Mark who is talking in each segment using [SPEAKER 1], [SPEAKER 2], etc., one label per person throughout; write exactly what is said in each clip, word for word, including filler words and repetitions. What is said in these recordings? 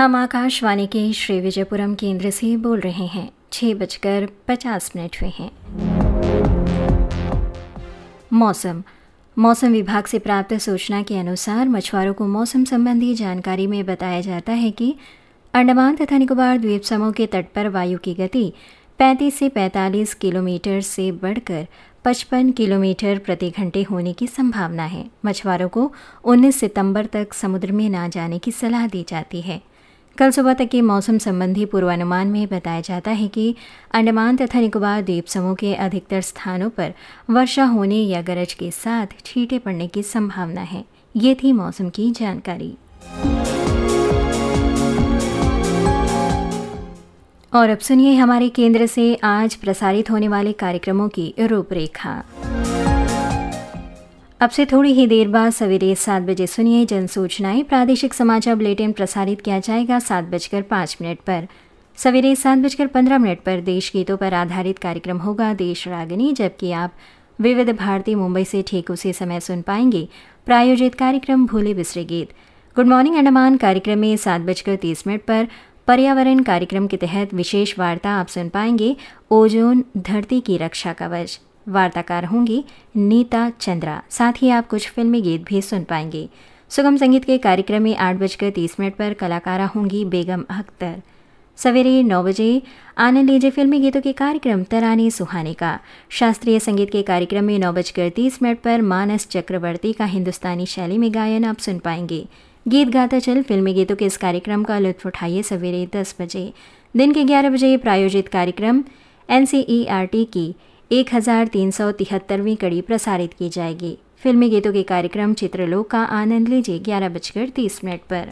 [SPEAKER 1] हम आकाशवाणी के श्री विजयपुरम केंद्र से बोल रहे हैं। छः बजकर पचास मिनट हुए हैं। मौसम मौसम विभाग से प्राप्त सूचना के अनुसार मछुआरों को मौसम संबंधी जानकारी में बताया जाता है कि अंडमान तथा निकोबार द्वीप समूह के तट पर वायु की गति पैंतीस से पैंतालीस किलोमीटर से बढ़कर पचपन किलोमीटर प्रति घंटे होने की संभावना है। मछुआरों को उन्नीस सितंबर तक समुद्र में ना जाने की सलाह दी जाती है। कल सुबह तक के मौसम संबंधी पूर्वानुमान में बताया जाता है कि अंडमान तथा निकोबार द्वीप समूह के अधिकतर स्थानों पर वर्षा होने या गरज के साथ छींटे पड़ने की संभावना है। ये थी मौसम की जानकारी। और अब सुनिए हमारे केंद्र से आज प्रसारित होने वाले कार्यक्रमों की रूपरेखा। अब से थोड़ी ही देर बाद सवेरे सात बजे सुनिए जन सूचनाएं। प्रादेशिक समाचार बुलेटिन प्रसारित किया जाएगा सात बजकर पाँच मिनट पर। सवेरे सात बजकर पंद्रह मिनट पर देश गीतों पर आधारित कार्यक्रम होगा देश रागनी, जबकि आप विविध भारती मुंबई से ठीक उसी समय सुन पाएंगे प्रायोजित कार्यक्रम भूले बिसरे गीत। गुड मॉर्निंग अंडमान कार्यक्रम में सात बजकर तीस मिनट पर पर्यावरण कार्यक्रम के तहत विशेष वार्ता आप सुन पाएंगे ओजोन धरती की रक्षा कवच। वार्ताकार होंगी नीता चंद्रा। साथ ही आप कुछ फिल्मी गीत भी सुन पाएंगे। सुगम संगीत के कार्यक्रम में आठ बजकर तीस मिनट पर कलाकारा होंगी बेगम अख्तर। सवेरे नौ बजे आनंद लीजिए फिल्मी गीतों के कार्यक्रम तराने सुहाने का। शास्त्रीय संगीत के कार्यक्रम में नौ बजकर तीस मिनट पर मानस चक्रवर्ती का हिंदुस्तानी शैली में गायन आप सुन पाएंगे। गीत गाता चल फिल्मी गीतों के इस कार्यक्रम का लुत्फ उठाइए सवेरे दस बजे। दिन के ग्यारह बजे प्रायोजित कार्यक्रम एनसीईआरटी की एक हजार तीन सौ तिहत्तरवीं कड़ी प्रसारित की जाएगी। फिल्मी गीतों के कार्यक्रम चित्रलोक का आनंद लीजिए ग्यारह बजकर तीस मिनट पर।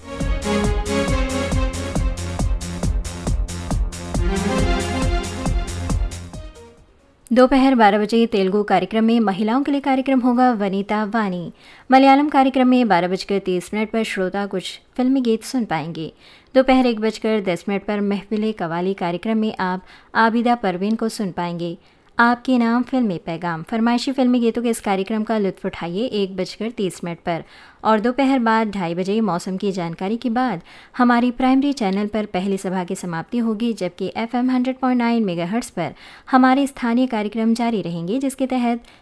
[SPEAKER 1] दोपहर बारह बजे तेलुगु कार्यक्रम में महिलाओं के लिए कार्यक्रम होगा वनिता वानी। मलयालम कार्यक्रम में बारह बजकर तीस मिनट पर श्रोता कुछ फिल्मी गीत सुन पाएंगे। दोपहर एक बजकर दस मिनट पर महफिल कवाली कार्यक्रम में आप आबिदा परवीन को सुन पाएंगे। आपके नाम फिल्मी पैगाम फरमाइशी फिल्मी गीतों के इस कार्यक्रम का लुत्फ उठाइए एक बजकर तीस मिनट पर। और दोपहर बाद ढाई बजे मौसम की जानकारी के बाद हमारी प्राइमरी चैनल पर पहली सभा की समाप्ति होगी, जबकि F am hundred point nine megahertz पर हमारे स्थानीय कार्यक्रम जारी रहेंगे, जिसके तहत